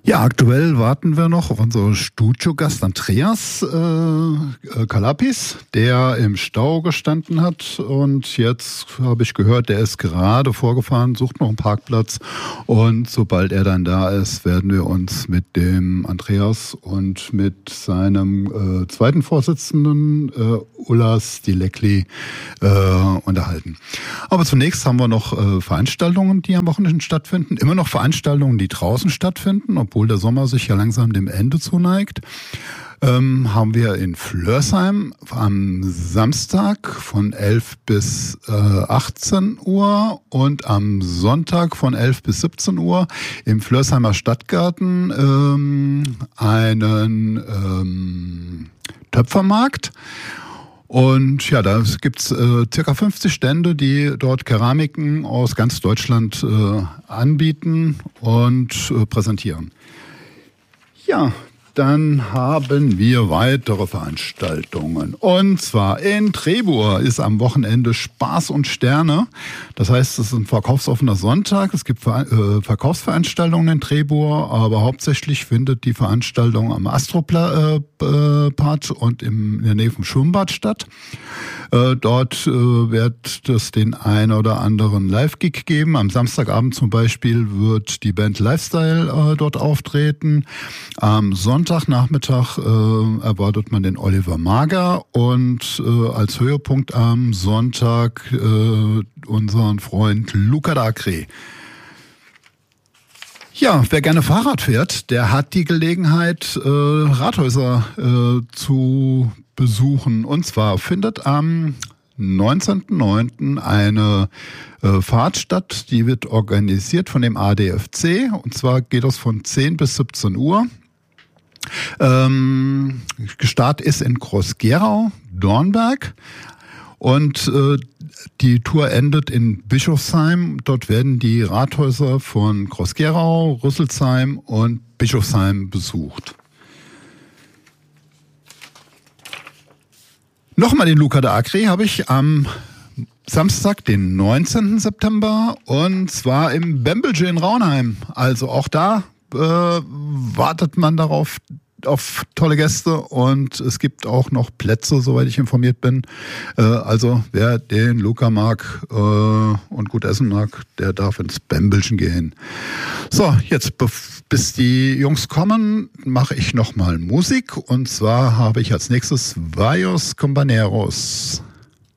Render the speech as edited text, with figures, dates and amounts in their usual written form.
Ja, aktuell warten wir noch auf unseren Studiogast Andreas Kalapis, der im Stau gestanden hat. Und jetzt habe ich gehört, der ist gerade vorgefahren, sucht noch einen Parkplatz. Und sobald er dann da ist, werden wir uns mit dem Andreas und mit seinem zweiten Vorsitzenden Ulas Dilekli unterhalten. Aber zunächst haben wir noch Veranstaltungen, die am Wochenende stattfinden. Immer noch Veranstaltungen, die draußen stattfinden, obwohl der Sommer sich ja langsam dem Ende zuneigt. Haben wir in Flörsheim am Samstag von 11 bis 18 Uhr und am Sonntag von 11 bis 17 Uhr im Flörsheimer Stadtgarten einen Töpfermarkt. Und ja, da gibt's circa 50 Stände, die dort Keramiken aus ganz Deutschland anbieten und präsentieren. Ja, dann haben wir weitere Veranstaltungen. Und zwar in Trebur ist am Wochenende Spaß und Sterne. Das heißt, es ist ein verkaufsoffener Sonntag. Es gibt Verkaufsveranstaltungen in Trebur, aber hauptsächlich findet die Veranstaltung am Astropart und in der Nähe vom Schwimmbad statt. Dort wird es den einen oder anderen Live-Gig geben. Am Samstagabend zum Beispiel wird die Band Lifestyle dort auftreten. Am Sonntagnachmittag erwartet man den Oliver Mager und als Höhepunkt am Sonntag unseren Freund Luca Dacre. Ja, wer gerne Fahrrad fährt, der hat die Gelegenheit, Rathäuser zu besuchen. Und zwar findet am 19.09. eine Fahrt statt, die wird organisiert von dem ADFC. Und zwar geht es von 10 bis 17 Uhr. Start ist in Groß-Gerau, Dornberg. Und die Tour endet in Bischofsheim. Dort werden die Rathäuser von Groß-Gerau, Rüsselsheim und Bischofsheim besucht. Nochmal den Luca Dacre habe ich am Samstag, den 19. September, und zwar im Bembelge in Raunheim. Also auch da wartet man darauf, auf tolle Gäste, und es gibt auch noch Plätze, soweit ich informiert bin. Also wer den Luca mag und gut essen mag, der darf ins Bembelchen gehen. So, jetzt bis die Jungs kommen, mache ich nochmal Musik, und zwar habe ich als nächstes Vajos Companeros.